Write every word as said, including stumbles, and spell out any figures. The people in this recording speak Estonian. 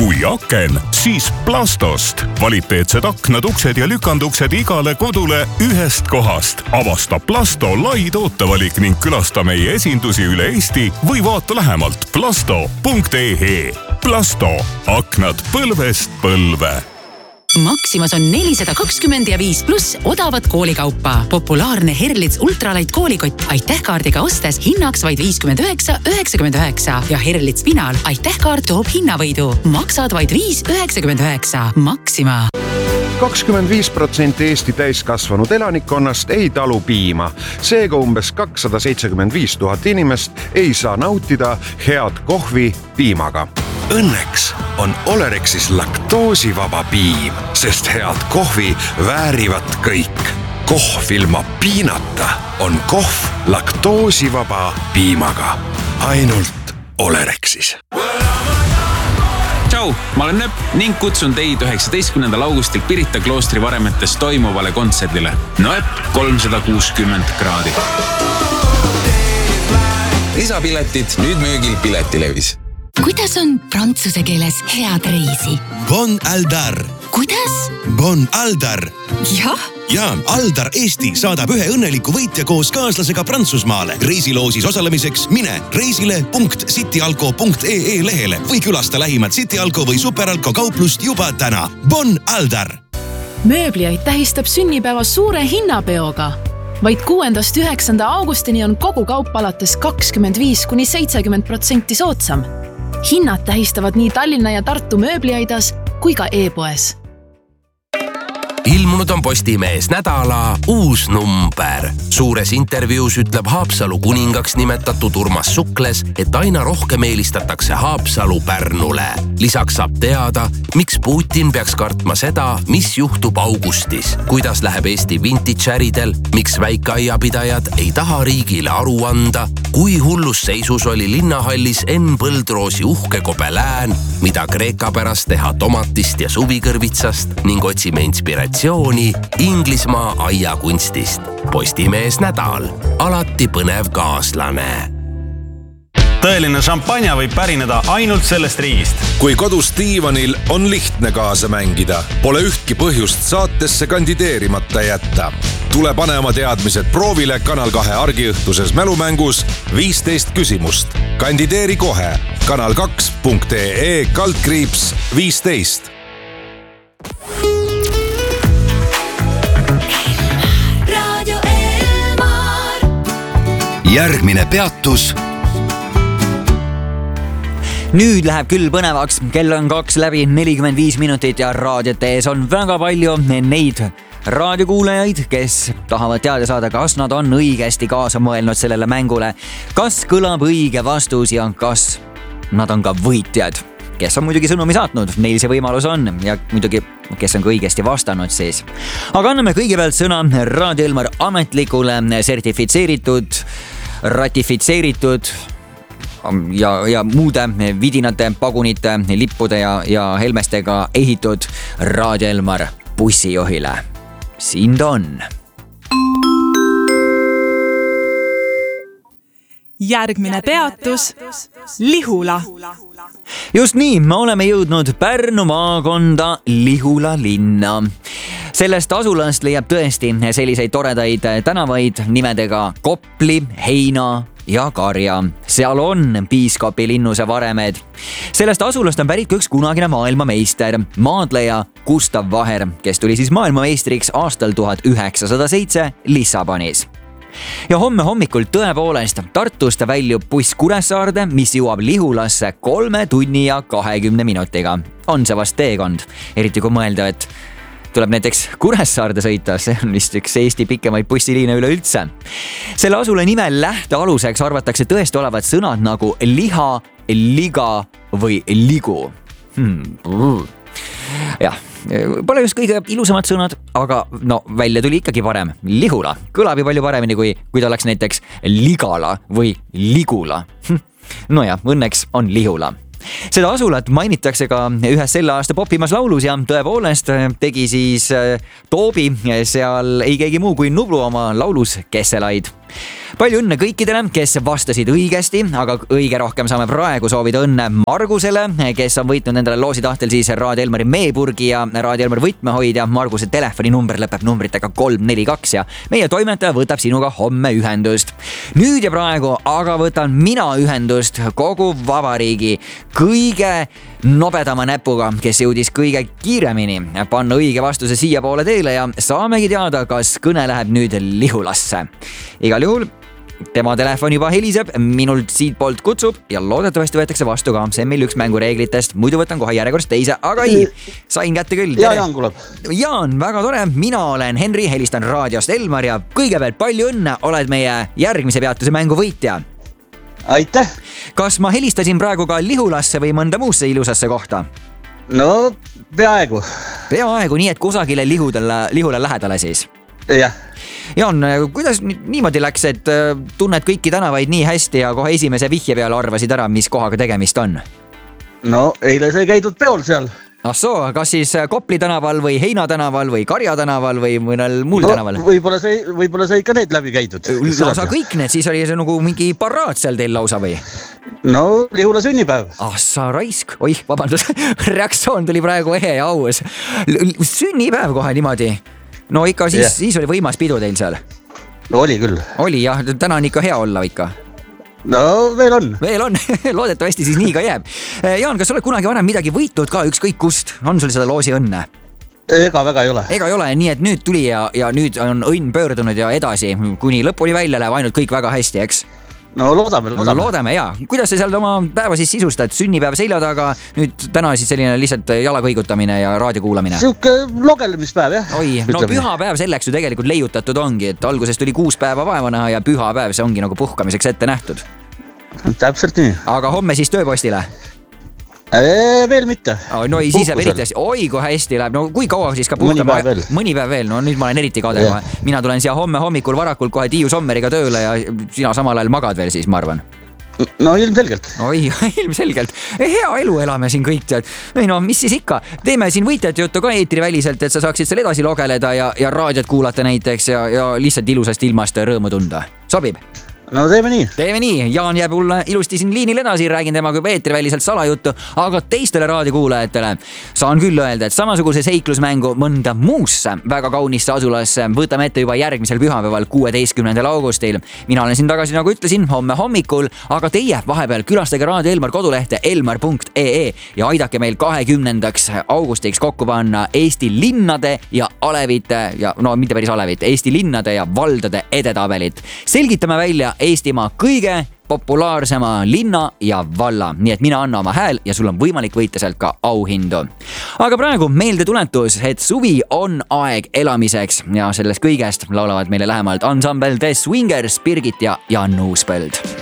kui aken, siis Plastost. Kvaliteetsed aknad, uksed ja lükanduksed igale kodule ühest kohast. Avasta Plasto lai tootevalik ning külasta meie esindusi üle Eesti või vaata lähemalt plasto punkt ee. Plasto. Aknad põlvest põlve. Maximas on nelisada kakskümmend ja viis pluss odavat koolikaupa. Populaarne Herlitz Ultralight koolikott aitähkaardiga ostes hinnaks vaid viiskümmend üheksa üheksakümmend üheksa ja Herlitz Pinal aitähkaart toob hinnavõidu. Maksad vaid viis üheksakümmend üheksa. Maxima. kakskümmend viis protsenti Eesti täiskasvanud elanikkonnast ei talu piima. Seega umbes kakssada seitsekümmend viis tuhat inimest ei saa nautida head kohvi piimaga. Õnneks on Olerexis laktoosivaba piim, sest head kohvi väärivad kõik. Kohv ilma piinata on kohv laktoosivaba piimaga. Ainult Olerexis. Tšau, ma olen Nöp ning kutsun teid üheksateistkümnendal augustil Pirita kloostri varemetes toimuvale kontserdile. Nöp kolmsada kuuskümmend kraadi. Lisapiletid nüüd müügil Piletilevis. Kuidas on prantsuse keeles head reisi? Bon Aldar. Kuidas? Bon Aldar. Jah? Ja, Aldar Eesti saadab ühe õnneliku võitja koos kaaslasega Prantsusmaale. Reisiloosis osalemiseks mine reisile punkt cityalko punkt ee lehele või külasta lähimat Cityalko või Superalko kauplust juba täna. Bon Aldar. Mööbliaid tähistab sünnipäeva suure hinnapeoga. Vaid kuuendast üheksanda augustini on kogu kaup alates kakskümmend viis kuni seitsekümmend protsenti soodsam. Hinnad tähistavad nii Tallinna ja Tartu mööbliaidas kui ka e-poes. Ilmunud on Postimees nädala uus number. Suures intervjuus ütleb Haapsalu kuningaks nimetatud Urmas Sukles, et aina rohkem eelistatakse Haapsalu Pärnule. Lisaks saab teada, miks Putin peaks kartma seda, mis juhtub augustis, kuidas läheb Eesti vintage-äridel, miks väikeaiapidajad ei taha riigile aru anda, kui hullus seisus oli linnahallis Enn Põldroosi uhke kobelään, mida Kreeka pärast teha tomatist ja suvikõrvitsast ning otsime inspiratsiooni Inglismaa aiakunstist. Postimees nädal. Alati põnev kaaslane. Tõeline šampanja võib pärineda ainult sellest riigist. Kui kodus diivanil on lihtne kaasa mängida, pole ühtki põhjust saatesse kandideerimata jätta. Tule pane oma teadmised proovile Kanal kahe argiõhtuses mälumängus viisteist küsimust. Kandideeri kohe kanal kaks punkt ee kaldkriips viisteist. Järgmine peatus. Nüüd läheb küll põnevaks, kell on kaks läbi nelikümmend viis minutit ja raadiote ees on väga palju neid raadiokuulajaid, kes tahavad teada saada, kas nad on õigesti kaasa mõelnud sellele mängule, kas kõlab õige vastus ja kas nad on ka võitjad. Kes on muidugi sõnumi saatnud, neil see võimalus on ja muidugi, kes on ka õigesti vastanud siis. Aga anname kõigepealt sõna Raadio Elmar ametlikule sertifitseeritud, ratifitseeritud ja, ja muude vidinate, pagunite, lippude ja, ja helmestega ehitud Raadio Elmar bussijohile. Siin ta on. Järgmine peatus, Lihula. Just nii, me oleme jõudnud Pärnu maakonda Lihula linna. Sellest asulast leiab tõesti selliseid toredaid tänavaid nimedega Kopli, Heina ja Karja. Seal on piiskopi linnuse varemed. Sellest asulast on pärit üks kunagine maailmameister, maadleja Gustav Vaher, kes tuli siis maailmameistriks aastal tuhat üheksasada seitse Lissabonis. Ja homme hommikul tõepoolest Tartust väljub buss Kuressaarde, mis jõuab Lihulasse kolme tunni ja kahekümne minutiga. On see vast teekond, eriti kui mõelda, et tuleb näiteks Kuressaarde sõita, see on vist üks Eesti pikemaid bussiliine üleüldse. Selle asule nime lähtealuseks arvatakse tõesti olevat sõnad nagu liha, liga või ligu. Hmm. Jah, pole just kõige ilusamad sõnad, aga no välja tuli ikkagi parem. Lihula kõlab ju palju paremini, kui, kui ta oleks näiteks Ligala või Ligula. No ja, õnneks on Lihula. Seda asulat mainitakse ka ühes selle aasta popimas laulus ja tõepoolest tegi siis Toobi seal ei keegi muu kui Nublu oma laulus Kesselaid. palju õnne kõikidele, kes vastasid õigesti, aga õige rohkem saame praegu soovida õnne Margusele, kes on võitnud endale loosi tahtel siis Raadio Elmari meepurgi ja Raadio Elmari võtmehoidja. Marguse telefoninumber lõpeb numbritega kolm neli kaks ja meie toimetaja võtab sinuga homme ühendust. Nüüd ja praegu aga võtan mina ühendust kogu vabariigi kõige nobedama näpuga, kes jõudis kõige kiiremini panna õige vastuse siia poole teele ja saamegi teada, kas kõne läheb nüüd Lihulasse. Igal juhul tema telefon juba heliseb, minult siit poolt kutsub ja loodetavasti võetakse vastu ka. See on meil üks mängureeglitest, muidu võtan kohe järjekorras teise, aga ei, sain kätte küll. Ja Jaan kuuleb. Jaan, väga tore, mina olen Henri, helistan raadiost Elmar ja kõigepealt palju õnne, oled meie järgmise peatuse mängu võitja. Aitäh! Kas ma helistasin praegu ka Lihulasse või mõnda muusse ilusasse kohta? No, peaaegu. Peaaegu, nii et kusagile Lihudele, Lihule lähedale siis? Jah. Jaan, kuidas niimoodi läks, et tunned kõiki tänavaid nii hästi ja kohe esimese vihje peale arvasid ära, mis kohaga tegemist on? No, eile sai käidud peol seal. Ah soo, kas siis Kopli tänaval või Heina tänaval või Karja tänaval või mõnel muul no, tänaval? Võib-olla sai, võib-olla sai ka need läbi käidud. Lausa kõik need, siis oli see nagu mingi paraad seal teil lausa või? No, Lihula sünnipäev. Ah sa raisk, oih, vabandus, reaktsioon tuli praegu ehe ja aus. Sünnipäev kohe niimoodi. No ikka siis, yeah. siis oli võimas pidu teil seal. No oli küll. Oli jah, täna on ikka hea olla ikka. No veel on. Veel on, loodetavasti siis nii ka jääb. Jaan, kas oled kunagi varem midagi võitnud ka ükskõik kust? On sul seda loosi õnne? Ega väga ei ole. Ega ei ole, nii et nüüd tuli ja, ja nüüd on õnn pöördunud ja edasi, kuni lõpuni välja läheb ainult kõik väga hästi, eks? No loodame, loodame. No, loodame, jaa. Kuidas sa seal oma päeva siis sisustad? Sünnipäev selja taga, nüüd täna siis selline lihtsalt jala kõigutamine ja raadio kuulamine. Siuke logelemispäev, jah. Oi, no pühapäev selleks ju tegelikult leiutatud ongi, et alguses tuli kuus päeva vaeva näha ja pühapäev see ongi nagu puhkamiseks ette nähtud. Täpselt nii. Aga homme siis tööpostile? Eee, veel mitte. No siis jääb eriti, oi kui hästi läheb, no kui kaua siis ka puhkame? Mõni päev veel. Mõni päev veel, no nüüd ma olen eriti kade. Yeah. Mina tulen siia homme hommikul varakult kohe Tiiu Sommeriga tööle ja sina samal ajal magad veel siis, ma arvan. No ilmselgelt. Oi, ilmselgelt. Hea elu elame siin kõik tead. Ei no, mis siis ikka? Teeme siin võitjate juttu ka eetri väliselt, et sa saaksid seal edasi logeleda ja, ja raadiot kuulata näiteks ja, ja lihtsalt ilusast ilmast rõõmu tunda. Sobib? No teeme nii. Teeme nii. Jaan jääb mulle ilusti siin liinil edasi, räägin temaga juba eetriväliselt salajuttu, aga teistele raadiokuulajatele saan küll öelda, et samasuguse seiklusmängu mõnda muusse väga kaunisse asulasse võtame ette juba järgmisel pühapäeval kuueteistkümnendal augustil. Mina olen siin tagasi, nagu ütlesin, homme hommikul, aga teie vahepeal külastage Raadio Elmar kodulehte elmar punkt ee ja aidake meil kahekümnendaks augustiks kokku panna Eesti linnade ja alevite ja no mitte päris alevite, Eesti linnade ja valdade edetabelit. Selgitame välja Eestimaa kõige populaarsema linna ja valla. Nii et mina anna oma hääl ja sul on võimalik võita sealt ka auhindu. Aga praegu meelde tuletus, et suvi on aeg elamiseks ja sellest kõigest laulavad meile lähemalt ansambel The Swingers, Birgit ja Jan Uuspõld.